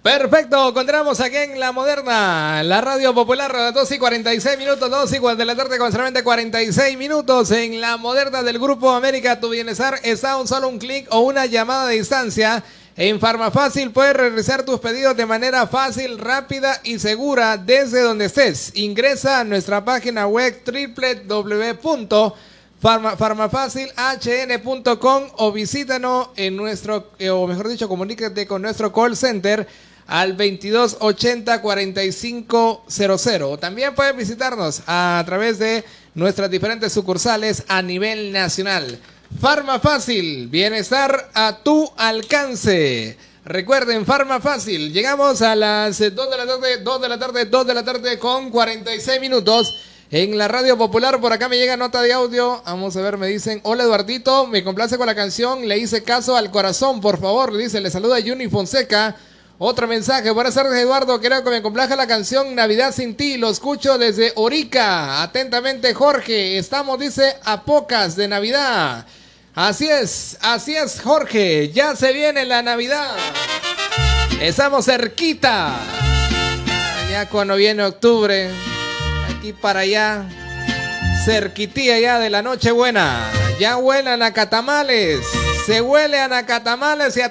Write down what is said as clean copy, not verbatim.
Perfecto, continuamos aquí en La Moderna, la radio popular, a las 2:46, 2:00 de la tarde con solamente 46 minutos en La Moderna del Grupo América. Tu bienestar está a un solo un clic o una llamada de distancia. En Farmafácil puedes realizar tus pedidos de manera fácil, rápida y segura desde donde estés. Ingresa a nuestra página web www.farmafacilhn.com o visítanos en nuestro, o mejor dicho, comunícate con nuestro call center al 2280-4500. También puedes visitarnos a través de nuestras diferentes sucursales a nivel nacional. Farmafácil, bienestar a tu alcance. Recuerden, Farmafácil, llegamos a las 2 de la tarde, 2 de la tarde con 46 minutos. En la radio popular, por acá me llega nota de audio. Vamos a ver, me dicen: hola Eduardito, me complace con la canción, le hice caso al corazón, por favor. Dice, le saluda Juni Fonseca. Otro mensaje: buenas tardes Eduardo, creo que me complace la canción Navidad sin ti, lo escucho desde Orica. Atentamente Jorge, estamos, dice, a pocas de Navidad. Así es Jorge, ya se viene la Navidad. Estamos cerquita. Ya cuando viene octubre, aquí para allá, cerquitilla ya de la Nochebuena. Ya huelen a catamales, se huele a nacatamales y a